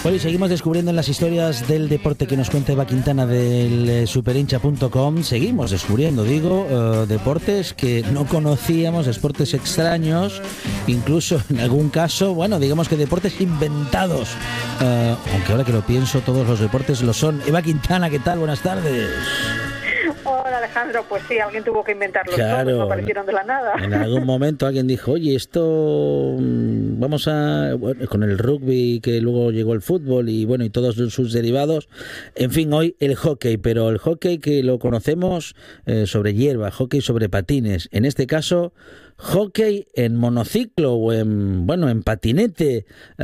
Hoy seguimos descubriendo en las historias del deporte que nos cuenta Eva Quintana del superhincha.com. Seguimos descubriendo, deportes que no conocíamos, deportes extraños, incluso en algún caso, bueno, digamos que deportes inventados. Aunque ahora que lo pienso, todos los deportes lo son. Eva Quintana, ¿qué tal? Buenas tardes. Hola Alejandro, pues sí, alguien tuvo que inventarlo, claro, todos, no aparecieron de la nada. En algún momento alguien dijo, oye, esto vamos a... Bueno, con el rugby, que luego llegó el fútbol y bueno, y todos sus derivados. En fin, hoy el hockey, pero el hockey que lo conocemos sobre hierba, hockey sobre patines. En este caso, hockey en monociclo o en patinete.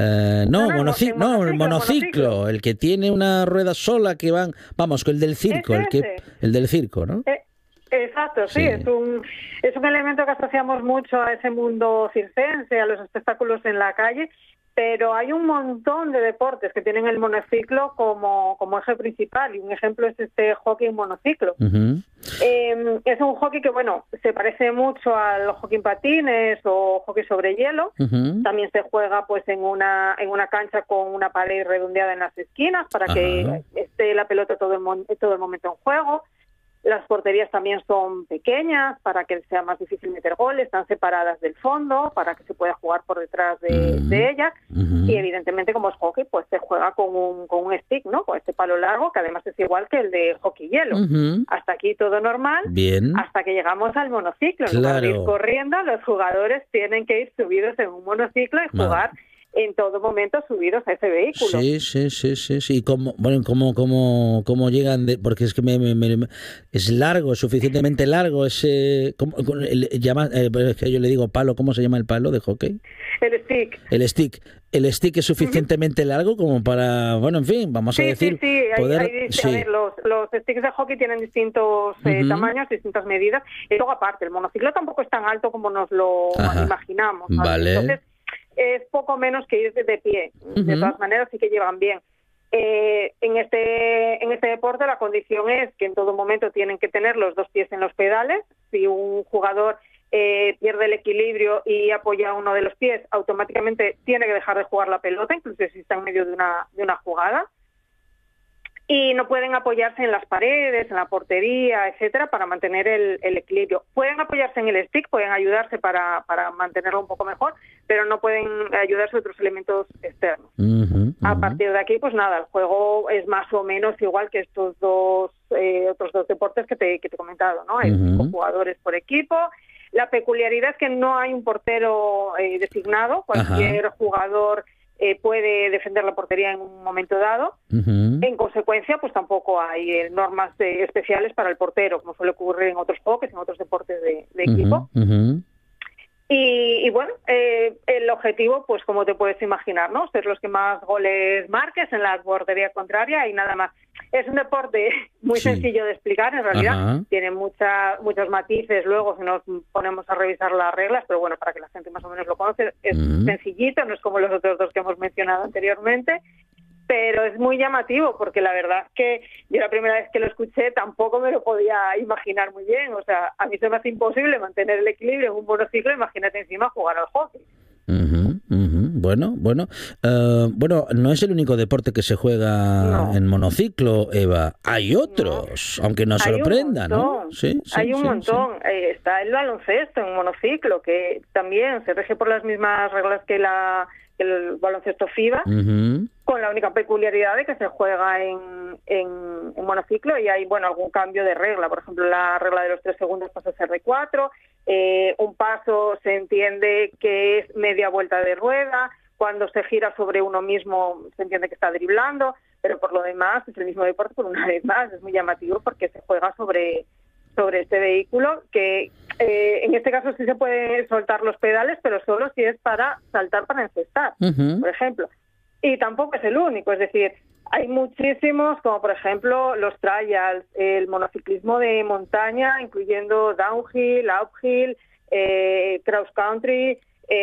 Monociclo, el que tiene una rueda sola que van, vamos, el del circo, el del circo, ¿no? Exacto, sí. Es un elemento que asociamos mucho a ese mundo circense, a los espectáculos en la calle, pero hay un montón de deportes que tienen el monociclo como eje principal, y un ejemplo es este hockey en monociclo. Uh-huh. Es un hockey que, bueno, se parece mucho al hockey en patines o hockey sobre hielo. Uh-huh. También se juega pues en una cancha con una pared redondeada en las esquinas para que esté la pelota todo el momento en juego. Las porterías también son pequeñas para que sea más difícil meter goles, están separadas del fondo para que se pueda jugar por detrás de ellas. Uh-huh. Y evidentemente, como es hockey, pues se juega con un stick, ¿no? Con este palo largo, que además es igual que el de hockey hielo. Uh-huh. Hasta aquí todo normal. Bien. Hasta que llegamos al monociclo. Claro. En lugar de ir corriendo, los jugadores tienen que ir subidos en un monociclo y jugar en todo momento subidos a ese vehículo. Sí. ¿Cómo llegan? Porque es que es largo, suficientemente largo ese... es que yo le digo palo, ¿cómo se llama el palo de hockey? El stick. El stick es suficientemente largo como para, bueno, en fin, vamos a decir... Sí. A ver, los sticks de hockey tienen distintos tamaños, distintas medidas. Y luego, aparte, el monociclo tampoco es tan alto como nos lo imaginamos, ¿sabes? Vale. Entonces, es poco menos que ir de pie. Uh-huh. De todas maneras, sí que llevan bien. En este deporte la condición es que en todo momento tienen que tener los dos pies en los pedales. Si un jugador pierde el equilibrio y apoya uno de los pies, automáticamente tiene que dejar de jugar la pelota, incluso si está en medio de una jugada. Y no pueden apoyarse en las paredes, en la portería, etcétera, para mantener el equilibrio. Pueden apoyarse en el stick, pueden ayudarse para mantenerlo un poco mejor, pero no pueden ayudarse a otros elementos externos. Uh-huh. A partir de aquí, pues nada, el juego es más o menos igual que estos otros dos deportes que te he comentado, ¿no? Hay 5 jugadores por equipo. La peculiaridad es que no hay un portero designado. Cualquier jugador puede defender la portería en un momento dado. Uh-huh. En consecuencia, pues tampoco hay normas especiales para el portero, como suele ocurrir en otros hockeys, en otros deportes de equipo. Uh-huh. Y bueno, el objetivo, pues como te puedes imaginar, ¿no? Ser los que más goles marques en la portería contraria y nada más. Es un deporte muy sencillo de explicar, en realidad. Tiene muchos matices luego si nos ponemos a revisar las reglas, pero bueno, para que la gente más o menos lo conoce, es sencillito, no es como los otros dos que hemos mencionado anteriormente. Pero es muy llamativo porque la verdad es que yo la primera vez que lo escuché tampoco me lo podía imaginar muy bien. O sea, a mí se me hace imposible mantener el equilibrio en un monociclo, imagínate encima jugar al hockey. Uh-huh. Bueno, no es el único deporte que se juega en monociclo, Eva. Hay otros, aunque nos sorprenda, ¿no? Hay un montón. Está el baloncesto en monociclo, que también se rige por las mismas reglas que el baloncesto FIBA, con la única peculiaridad de que se juega en monociclo y hay, algún cambio de regla. Por ejemplo, la regla de los 3 segundos pasa a ser de 4, un paso se entiende que es media vuelta de rueda, cuando se gira sobre uno mismo se entiende que está driblando, pero por lo demás es el mismo deporte, por una vez más, es muy llamativo porque se juega sobre este vehículo que en este caso sí se puede soltar los pedales, pero solo si es para saltar para encestar, por ejemplo. Y tampoco es el único, es decir, hay muchísimos, como por ejemplo los trials, el monociclismo de montaña, incluyendo downhill, uphill, cross country,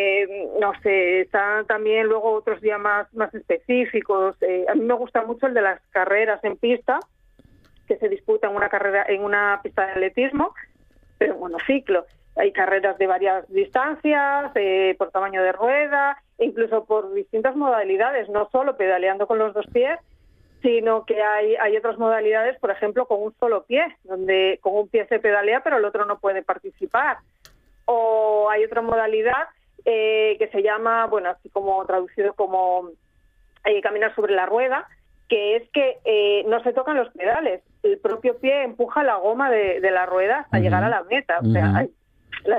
están también luego otros ya más específicos. A mí me gusta mucho el de las carreras en pista, que se disputa en una pista de atletismo, pero en monociclo. Hay carreras de varias distancias, por tamaño de rueda, incluso por distintas modalidades, no solo pedaleando con los dos pies, sino que hay otras modalidades, por ejemplo, con un solo pie, donde con un pie se pedalea pero el otro no puede participar. O hay otra modalidad que se llama, bueno, así como traducido como caminar sobre la rueda, que es que no se tocan los pedales, el propio pie empuja la goma de la rueda hasta llegar a la meta. O sea, hay